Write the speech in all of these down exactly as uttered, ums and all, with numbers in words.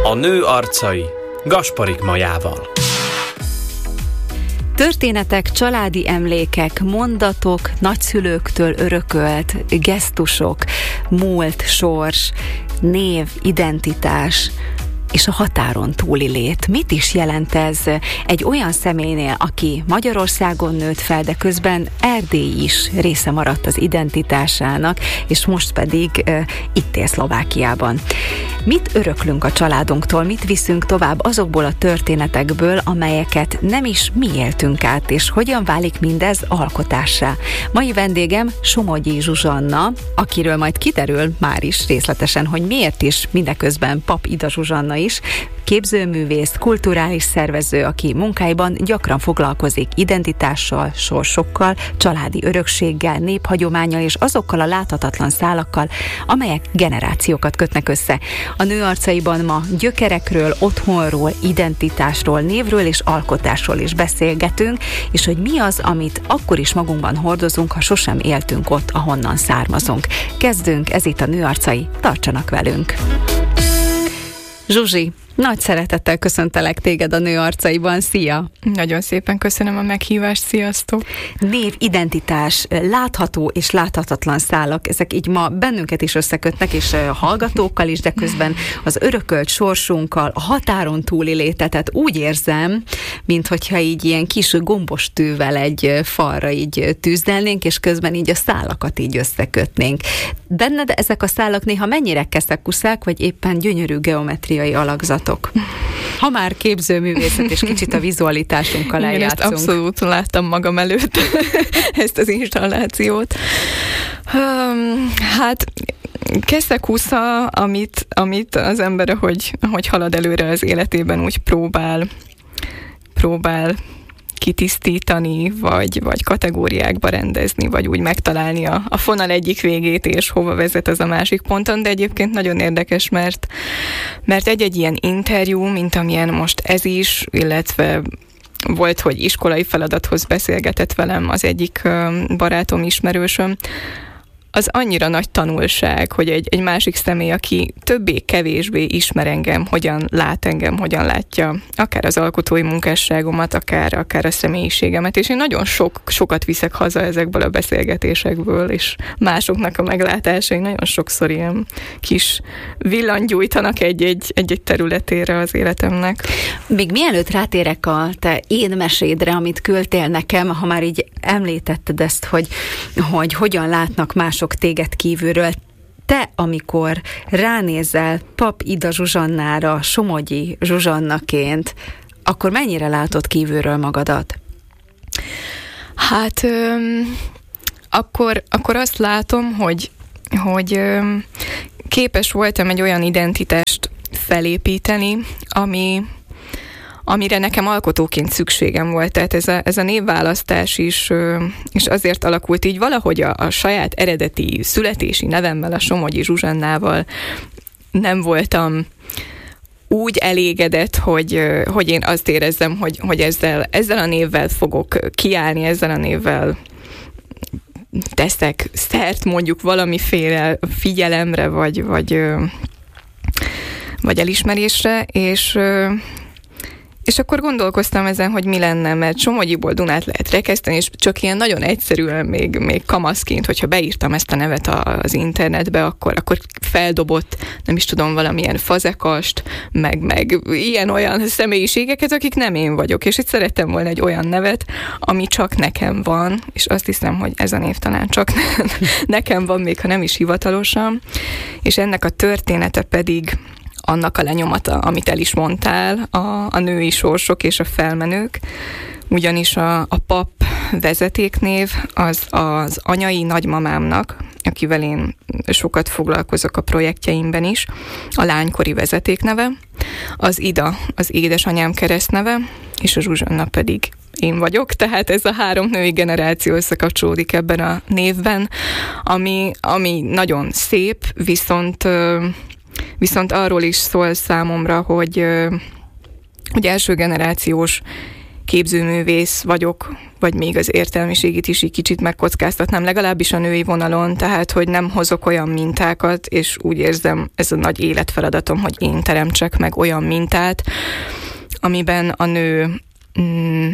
A nő arcai Gasparik Majával. Történetek, családi emlékek, mondatok, nagyszülőktől örökölt gesztusok, múlt, sors, név, identitás és a határon túli lét. Mit is jelent ez egy olyan személynél, aki Magyarországon nőtt fel, de közben Erdély is része maradt az identitásának, és most pedig uh, itt él Szlovákiában. Mit öröklünk a családunktól, mit viszünk tovább azokból a történetekből, amelyeket nem is mi éltünk át, és hogyan válik mindez alkotássá? Mai vendégem Somogyi Zsuzsanna, akiről majd kiderül már is részletesen, hogy miért is mindeközben Pap Ida Zsuzsanna is, képzőművész, kulturális szervező, aki munkáiban gyakran foglalkozik identitással, sorsokkal, családi örökséggel, néphagyománnyal és azokkal a láthatatlan szálakkal, amelyek generációkat kötnek össze. A nő arcaiban ma gyökerekről, otthonról, identitásról, névről és alkotásról is beszélgetünk, és hogy mi az, amit akkor is magunkban hordozunk, ha sosem éltünk ott, ahonnan származunk. Kezdünk, ez itt a Nő arcai, tartsanak velünk! Zsuzsi, nagy szeretettel köszöntelek téged a Nő arcaiban. Szia! Nagyon szépen köszönöm a meghívást, sziasztok! Név, identitás, látható és láthatatlan szálak, ezek így ma bennünket is összekötnek, és hallgatókkal is, de közben az örökölt sorsunkkal, a határon túli létetet úgy érzem, minthogyha így ilyen kis gombos tűvel egy falra így tűzdelnénk, és közben így a szálakat így összekötnénk. Benned ezek a szálak néha mennyire keszekuszák, vagy éppen gyönyörű geometriai alakzatok? Ha már képzőművészet, és kicsit a vizualitásunkkal eljátszunk. Igen, ezt abszolút láttam magam előtt, ezt az installációt. Um, hát keszekusza, amit, amit az ember, hogy, hogy halad előre az életében, úgy próbál, próbál kitisztítani, vagy, vagy kategóriákba rendezni, vagy úgy megtalálni a, a fonal egyik végét, és hova vezet az a másik ponton, de egyébként nagyon érdekes, mert, mert egy-egy ilyen interjú, mint amilyen most ez is, illetve volt, hogy iskolai feladathoz beszélgetett velem az egyik barátom, ismerősöm, az annyira nagy tanulság, hogy egy, egy másik személy, aki többé-kevésbé ismer engem, hogyan lát engem, hogyan látja akár az alkotói munkásságomat, akár, akár a személyiségemet, és én nagyon sok, sokat viszek haza ezekből a beszélgetésekből, és másoknak a meglátásai nagyon sokszor ilyen kis villangyújtanak egy-egy, egy-egy területére az életemnek. Még mielőtt rátérek a te én mesédre, amit küldtél nekem, ha már így említetted ezt, hogy, hogy hogyan látnak más sok téged kívülről. Te, amikor ránézel Pap Ida Zsuzsannára, Somogyi Zsuzsannaként, akkor mennyire látod kívülről magadat? Hát öm, akkor, akkor azt látom, hogy, hogy öm, képes voltam egy olyan identitást felépíteni, ami amire nekem alkotóként szükségem volt. Tehát ez a, ez a névválasztás is, és azért alakult így valahogy a, a saját eredeti születési nevemmel, a Somogyi Zsuzsannával nem voltam úgy elégedett, hogy, hogy én azt érezzem, hogy, hogy ezzel, ezzel a névvel fogok kiállni, ezzel a névvel teszek szert mondjuk valamiféle figyelemre, vagy, vagy, vagy elismerésre, és És akkor gondolkoztam ezen, hogy mi lenne, mert Somogyiból Dunát lehet rekeszteni, és csak ilyen nagyon egyszerűen még, még kamaszként, hogyha beírtam ezt a nevet az internetbe, akkor, akkor feldobott, nem is tudom, valamilyen fazekast, meg, meg ilyen-olyan személyiségeket, akik nem én vagyok. És itt szerettem volna egy olyan nevet, ami csak nekem van, és azt hiszem, hogy ez a név talán csak nekem van, még ha nem is hivatalosan. És ennek a története pedig annak a lenyomata, amit el is mondtál, a, a női sorsok és a felmenők, ugyanis a, a pap vezetéknév az az anyai nagymamámnak, akivel én sokat foglalkozok a projektjeimben is, a lánykori vezetékneve, az Ida az édesanyám keresztneve, és a Zsuzsanna pedig én vagyok, tehát ez a három női generáció összekapcsolódik ebben a névben, ami, ami nagyon szép, viszont Viszont arról is szól számomra, hogy, hogy első generációs képzőművész vagyok, vagy még az értelmiségit is így kicsit megkockáztatnám, legalábbis a női vonalon, tehát, hogy nem hozok olyan mintákat, és úgy érzem, ez a nagy életfeladatom, hogy én teremtsek meg olyan mintát, amiben a nő mm,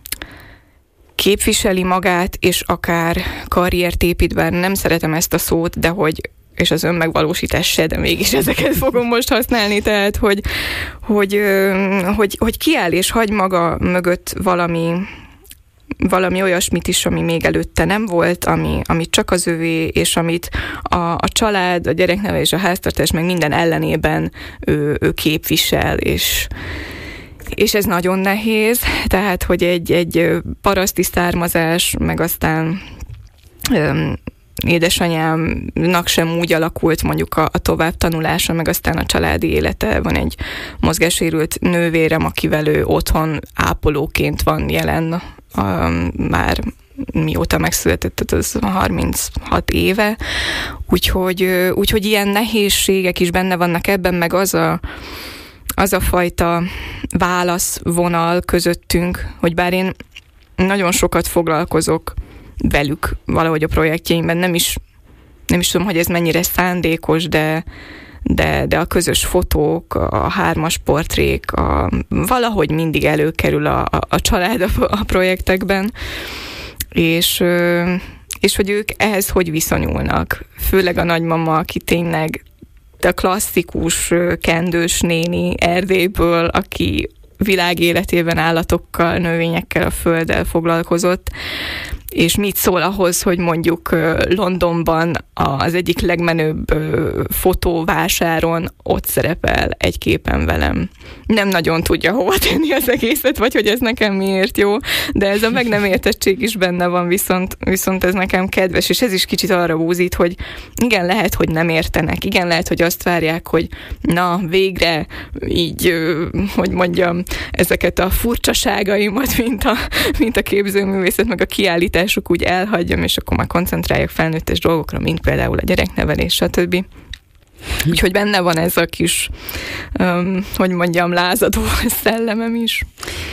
képviseli magát, és akár karriert épít, bár nem szeretem ezt a szót, de hogy és az önmegvalósítás se, de mégis ezeket fogom most használni, tehát, hogy, hogy, hogy, hogy kiáll és hagy maga mögött valami, valami olyasmit is, ami még előtte nem volt, ami, ami csak az övé, és amit a, a család, a gyereknevelés, a háztartás, meg minden ellenében ő, ő képvisel, és és ez nagyon nehéz, tehát, hogy egy, egy paraszti származás, meg aztán öm, édesanyámnak sem úgy alakult mondjuk a, a továbbtanulása, meg aztán a családi élete. Van egy mozgássérült nővérem, akivel ő otthon ápolóként van jelen um, már mióta megszületett, tehát az harminchat éve. Úgyhogy, úgyhogy ilyen nehézségek is benne vannak ebben, meg az a az a fajta válaszvonal közöttünk, hogy bár én nagyon sokat foglalkozok velük valahogy a projektjeimben, nem is, nem is tudom, hogy ez mennyire szándékos, de, de, de a közös fotók, a hármas portrék, a, valahogy mindig előkerül a, a, a család a, a projektekben, és, és hogy ők ehhez hogy viszonyulnak. Főleg a nagymama, aki tényleg a klasszikus kendős néni Erdélyből, aki világ életében állatokkal, növényekkel, a földdel foglalkozott, és mit szól ahhoz, hogy mondjuk Londonban az egyik legmenőbb fotóvásáron ott szerepel egy képen velem. Nem nagyon tudja hova tenni az egészet, vagy hogy ez nekem miért jó, de ez a meg nem értettség is benne van, viszont, viszont ez nekem kedves, és ez is kicsit arra búzít, hogy igen, lehet, hogy nem értenek, igen, lehet, hogy azt várják, hogy na, végre így, hogy mondjam, ezeket a furcsaságaimat, mint a, mint a képzőművészet, meg a kiállítás úgy elhagyjam, és akkor már koncentráljak felnőttes dolgokra, mint például a gyereknevelés, stb. Úgyhogy benne van ez a kis, um, hogy mondjam, lázadó szellemem is.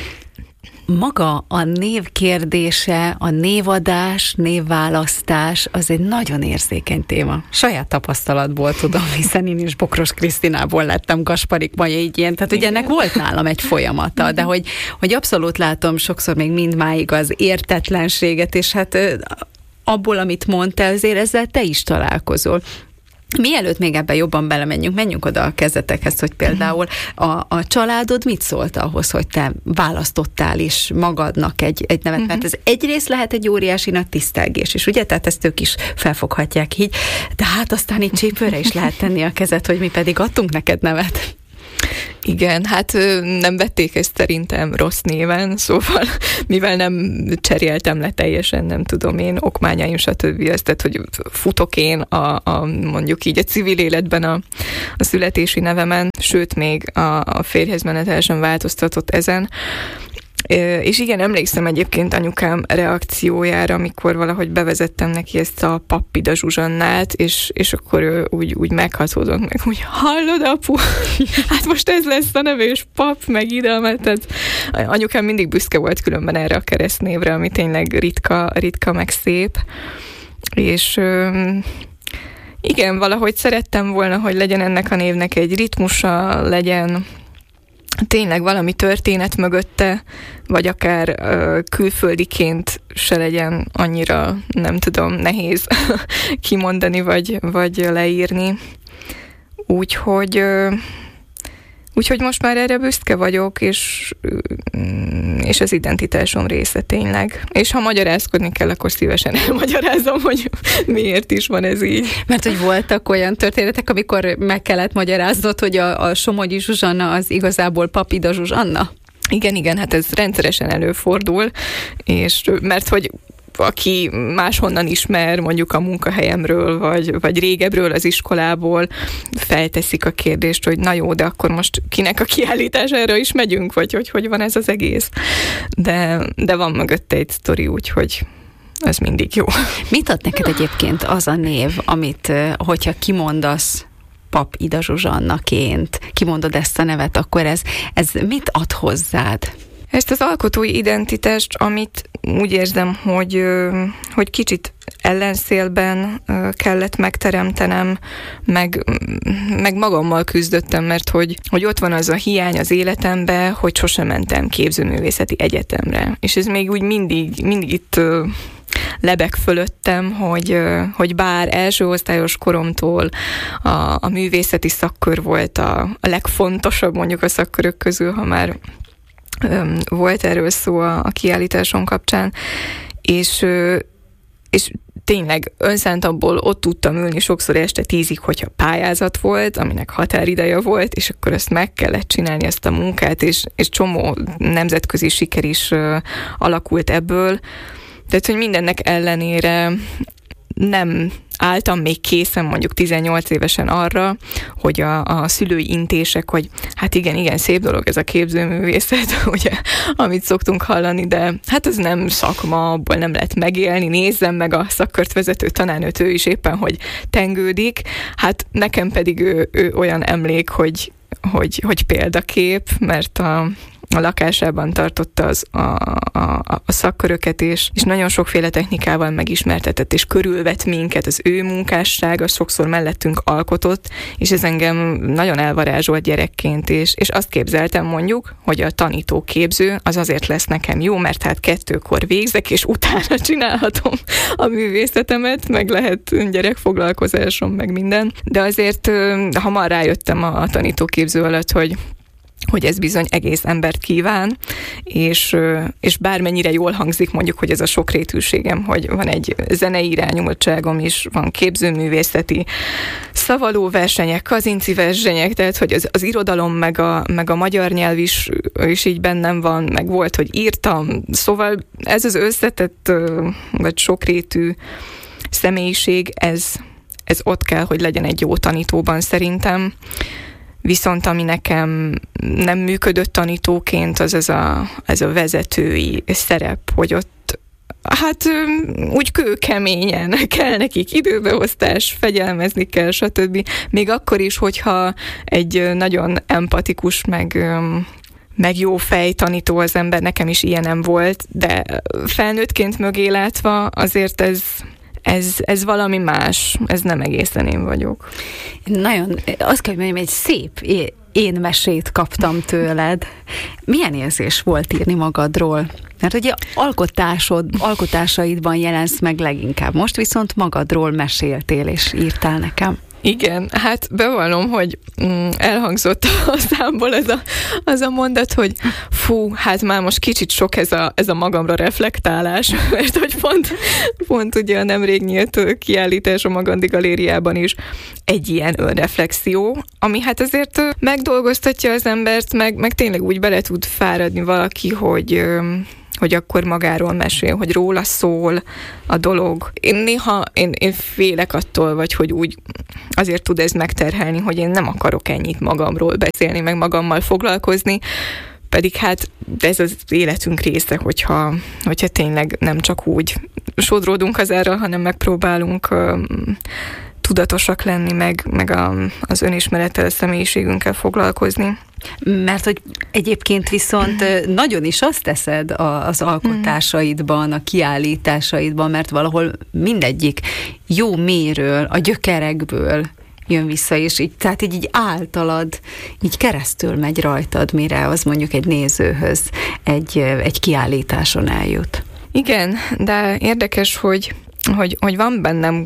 Maga a név kérdése, a névadás, névválasztás, az egy nagyon érzékeny téma. Saját tapasztalatból tudom, hiszen én is Bokros Krisztinából lettem Gasparik Maja így ilyen, tehát ugye ennek volt nálam egy folyamata, de hogy, hogy abszolút látom sokszor még mindmáig az értetlenséget, és hát abból, amit mondtál, azért ezzel te is találkozol. Mielőtt még ebben jobban belemenjünk, menjünk oda a kezdetekhez, hogy például a, a családod mit szólt ahhoz, hogy te választottál is magadnak egy, egy nevet, uh-huh. mert ez egyrészt lehet egy óriási nagy tisztelgés is, ugye? Tehát ezt ők is felfoghatják így, de hát aztán így csípőre is lehet tenni a kezed, hogy mi pedig adtunk neked nevet. Igen, hát nem vették ezt szerintem rossz néven, szóval mivel nem cseréltem le teljesen, nem tudom én, okmányaim, stb. Ezt, tehát, hogy futok én a, a mondjuk így a civil életben a, a születési nevemen, sőt még a, a férjhez menetelesen változtatott ezen. És igen, emlékszem egyébként anyukám reakciójára, amikor valahogy bevezettem neki ezt a Pappida Zsuzsannát, és, és akkor ő úgy, úgy meghatódott meg, hogy hallod, apu? Hát most ez lesz a neve, és pap, meg ide, mert ez... anyukám mindig büszke volt különben erre a keresztnévre, ami tényleg ritka, ritka meg szép. És... igen, valahogy szerettem volna, hogy legyen ennek a névnek egy ritmusa, legyen tényleg valami történet mögötte, vagy akár ö, külföldiként se legyen annyira, nem tudom, nehéz kimondani, vagy, vagy leírni. Úgyhogy, ö, úgyhogy most már erre büszke vagyok, és, és az identitásom része tényleg. És ha magyarázkodni kell, akkor szívesen elmagyarázom, hogy miért is van ez így. Mert hogy voltak olyan történetek, amikor meg kellett magyaráznod, hogy a, a Somogyi Zsuzsanna az igazából Pappida Zsuzsanna? Igen, igen, hát ez rendszeresen előfordul, és mert hogy aki máshonnan ismer, mondjuk a munkahelyemről, vagy, vagy régebről az iskolából, felteszik a kérdést, hogy na jó, de akkor most kinek a kiállítására is megyünk, vagy hogy, hogy van ez az egész. De, de van mögötte egy sztori, úgyhogy ez mindig jó. Mit ad neked egyébként az a név, amit, hogyha kimondasz Pappida Zsuzsannaként, kimondod ezt a nevet, akkor ez, ez mit ad hozzád? Ezt az alkotói identitást, amit úgy érzem, hogy, hogy kicsit ellenszélben kellett megteremtenem, meg, meg magammal küzdöttem, mert hogy, hogy ott van az a hiány az életemben, hogy sosem mentem képzőművészeti egyetemre. És ez még úgy mindig, mindig itt lebeg fölöttem, hogy, hogy bár első osztályos koromtól a, a művészeti szakkör volt a, a legfontosabb mondjuk a szakkörök közül, ha már öm, volt erről szó a, a kiállításon kapcsán, és, és tényleg önszántabból ott tudtam ülni sokszor este tízig, hogyha pályázat volt, aminek határideje volt, és akkor ezt meg kellett csinálni, ezt a munkát, és, és csomó nemzetközi siker is uh, alakult ebből. Tehát, hogy mindennek ellenére nem álltam még készen mondjuk tizennyolc évesen arra, hogy a, a szülői intések, hogy hát igen, igen, szép dolog ez a képzőművészet, ugye, amit szoktunk hallani, de hát ez nem szakma, abból nem lehet megélni, nézzem meg a szakkört vezető tanárnőt, ő is éppen, hogy tengődik, hát nekem pedig ő, ő olyan emlék, hogy, hogy, hogy példakép, mert a a lakásában tartotta az a, a, a szakköröket, és, és nagyon sokféle technikával megismertetett, és körülvett minket, az ő munkássága sokszor mellettünk alkotott, és ez engem nagyon elvarázsolt gyerekként, és, és azt képzeltem mondjuk, hogy a tanítóképző az azért lesz nekem jó, mert hát kettőkor végzek, és utána csinálhatom a művészetemet, meg lehet gyerekfoglalkozásom, meg minden. De azért hamar rájöttem a, a tanítóképző alatt, hogy hogy ez bizony egész embert kíván, és, és bármennyire jól hangzik mondjuk, hogy ez a sokrétűségem, hogy van egy zenei irányultságom is, van képzőművészeti szavaló versenyek, kazinci versenyek, tehát hogy az, az irodalom meg a, meg a magyar nyelv is, is így bennem van, meg volt, hogy írtam, szóval ez az összetett vagy sokrétű személyiség, ez, ez ott kell, hogy legyen egy jó tanítóban szerintem. Viszont ami nekem nem működött tanítóként, az ez a, ez a vezetői szerep, hogy ott hát úgy kőkeményen kell nekik időbeosztás, fegyelmezni kell, stb. Még akkor is, hogyha egy nagyon empatikus, meg, meg jó fej tanító az ember, nekem is ilyenem volt, de felnőttként mögé látva azért ez... Ez, ez valami más, ez nem egészen én vagyok. Nagyon, azt kell, hogy mondjam, egy szép én mesét kaptam tőled. Milyen érzés volt írni magadról? Mert ugye alkotásod, alkotásaidban jelensz meg leginkább. Most viszont magadról meséltél és írtál nekem. Igen, hát bevallom, hogy mm, elhangzott a számból ez a, az a mondat, hogy fú, hát már most kicsit sok ez a, ez a magamra reflektálás, mert hogy pont, pont ugye a nemrég nyílt kiállítás a Magandi Galériában is egy ilyen önreflexió, ami hát azért megdolgoztatja az embert, meg, meg tényleg úgy bele tud fáradni valaki, hogy... hogy akkor magáról mesél, hogy róla szól a dolog. Én néha én, én félek attól, vagy hogy úgy azért tud ez megterhelni, hogy én nem akarok ennyit magamról beszélni, meg magammal foglalkozni, pedig hát ez az életünk része, hogyha, hogyha tényleg nem csak úgy sodródunk az erről, hanem megpróbálunk um, tudatosak lenni, meg, meg a, az önismerettel, a személyiségünkkel foglalkozni. Mert hogy egyébként viszont nagyon is azt teszed az alkotásaidban, a kiállításaidban, mert valahol mindegyik jó mélyről, a gyökerekből jön vissza, és így, tehát így, így általad, így keresztül megy rajtad, mire az mondjuk egy nézőhöz egy, egy kiállításon eljut. Igen, de érdekes, hogy, hogy, hogy van bennem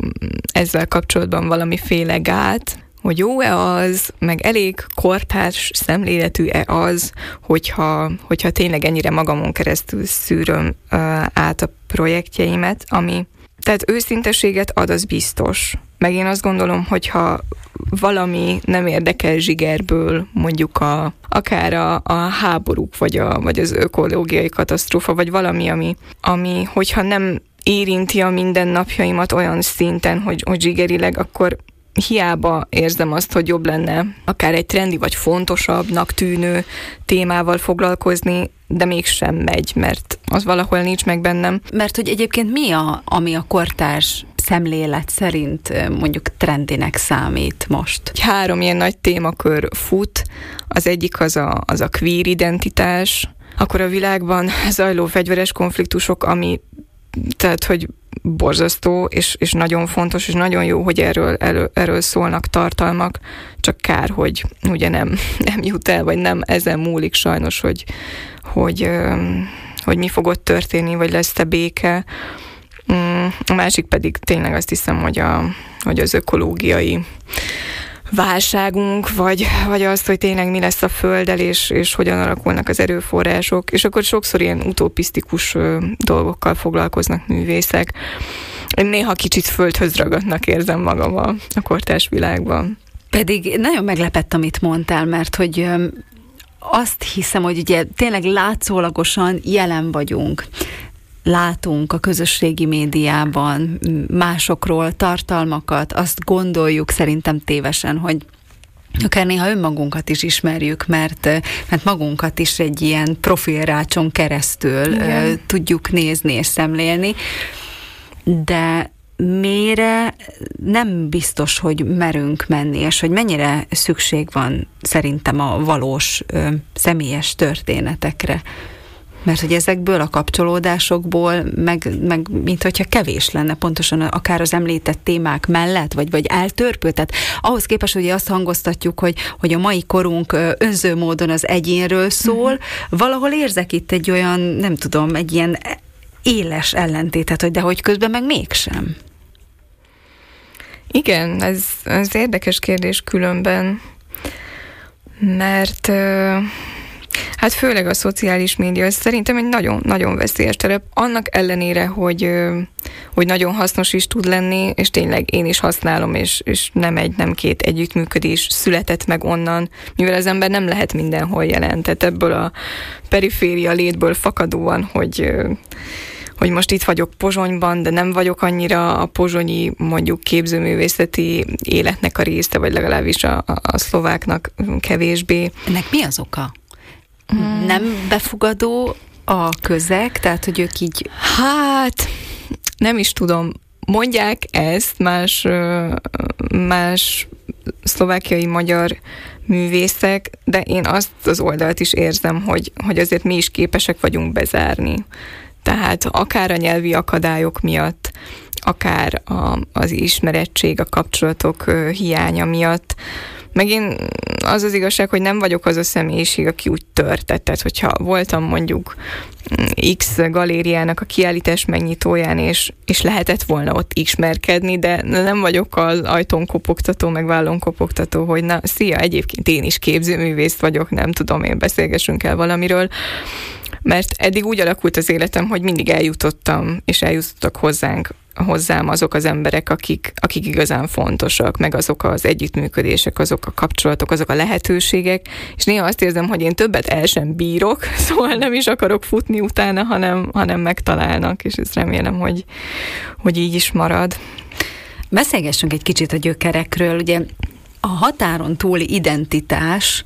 ezzel kapcsolatban valamiféle gát, hogy jó-e az, meg elég kortárs szemléletű-e az, hogyha, hogyha tényleg ennyire magamon keresztül szűröm uh, át a projektjeimet, ami, tehát őszinteséget ad, az biztos. Meg én azt gondolom, hogyha valami nem érdekel zsigerből, mondjuk a, akár a, a háborúk, vagy, a, vagy az ökológiai katasztrófa, vagy valami, ami, ami hogyha nem érinti a mindennapjaimat olyan szinten, hogy, hogy zsigerileg, akkor hiába érzem azt, hogy jobb lenne akár egy trendi vagy fontosabbnak tűnő témával foglalkozni, de mégsem megy, mert az valahol nincs meg bennem. Mert hogy egyébként mi a, ami a kortárs szemlélet szerint mondjuk trendinek számít most? Három ilyen nagy témakör fut. Az egyik az a, az a queer identitás, akkor a világban zajló fegyveres konfliktusok, ami tehát, hogy borzasztó, és, és nagyon fontos, és nagyon jó, hogy erről, erről, erről szólnak tartalmak, csak kár, hogy ugye nem, nem jut el, vagy nem ezen múlik sajnos, hogy, hogy, hogy mi fog ott történni, vagy lesz-e béke. A másik pedig tényleg azt hiszem, hogy, a, hogy az ökológiai válságunk, vagy, vagy azt, hogy tényleg mi lesz a Földdel, és, és hogyan alakulnak az erőforrások, és akkor sokszor ilyen utopisztikus ö, dolgokkal foglalkoznak művészek. Én néha kicsit földhöz ragadnak érzem magam a, a kortárs világban. Pedig nagyon meglepett, amit mondtál, mert hogy ö, azt hiszem, hogy ugye tényleg látszólagosan jelen vagyunk. Látunk a közösségi médiában másokról tartalmakat, azt gondoljuk szerintem tévesen, hogy akár néha önmagunkat is ismerjük, mert, mert magunkat is egy ilyen profilrácson keresztül Igen. tudjuk nézni és szemlélni, de mélyre nem biztos, hogy merünk menni, és hogy mennyire szükség van szerintem a valós személyes történetekre. Mert hogy ezekből a kapcsolódásokból, meg, meg mint hogyha kevés lenne pontosan akár az említett témák mellett, vagy, vagy eltörpült. Tehát ahhoz képest, hogy azt hangoztatjuk, hogy, hogy a mai korunk önző módon az egyénről szól, uh-huh. valahol érzek itt egy olyan, nem tudom, egy ilyen éles ellentétet, hogy de hogy közben meg mégsem. Igen, ez, ez érdekes kérdés különben, mert... Uh... Hát főleg a szociális média, ez szerintem egy nagyon-nagyon veszélyes terep, annak ellenére, hogy, hogy nagyon hasznos is tud lenni, és tényleg én is használom, és, és nem egy, nem két együttműködés született meg onnan, mivel az ember nem lehet mindenhol jelen, tehát ebből a periféria létből fakadóan, hogy... hogy most itt vagyok Pozsonyban, de nem vagyok annyira a pozsonyi, mondjuk képzőművészeti életnek a része, vagy legalábbis a, a, a szlováknak kevésbé. Ennek mi az oka? Hmm. Nem befogadó a közeg? Tehát, hogy ők így... Hát, nem is tudom. Mondják ezt más, más szlovákiai magyar művészek, de én azt az oldalt is érzem, hogy, hogy azért mi is képesek vagyunk bezárni. Tehát akár a nyelvi akadályok miatt, akár a, az ismerettség, a kapcsolatok hiánya miatt. Meg én az az igazság, hogy nem vagyok az a személyiség, aki úgy törtett. Tehát, hogyha voltam mondjuk X galériának a kiállítás megnyitóján, és, és lehetett volna ott ismerkedni, de nem vagyok az ajtón kopogtató, meg vállon kopogtató, hogy na, szia, egyébként én is képzőművész vagyok, nem tudom, én beszélgessünk el valamiről. Mert eddig úgy alakult az életem, hogy mindig eljutottam, és eljutottak hozzánk, hozzám azok az emberek, akik, akik igazán fontosak, meg azok az együttműködések, azok a kapcsolatok, azok a lehetőségek, és néha azt érzem, hogy én többet el sem bírok, szóval nem is akarok futni utána, hanem, hanem megtalálnak, és ezt remélem, hogy, hogy így is marad. Beszélgessünk egy kicsit a gyökerekről, ugye a határon túli identitás